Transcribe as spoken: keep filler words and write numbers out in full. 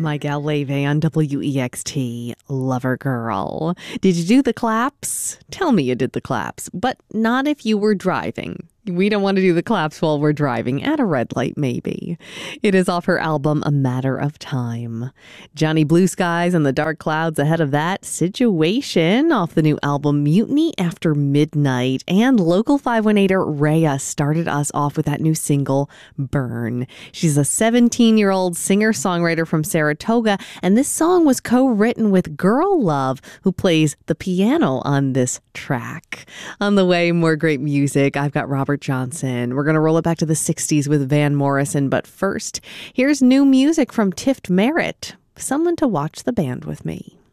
My gal Leve on W E X T, Lover Girl. Did you do the claps? Tell me you did the claps, but not if you were driving. We don't want to do the claps while we're driving, at a red light maybe. It is off her album, A Matter of Time. Johnny Blue Skies and the Dark Clouds ahead of that. Situation off the new album, Mutiny After Midnight. And local five one eighter Rhea started us off with that new single, Burn. She's a seventeen-year-old singer-songwriter from Saratoga, and this song was co-written with Girl Love, who plays the piano on this track. On the way, more great music. I've got Robert Johnson. We're going to roll it back to the sixties with Van Morrison, but first, here's new music from Tift Merritt, Someone to Watch the Band with Me.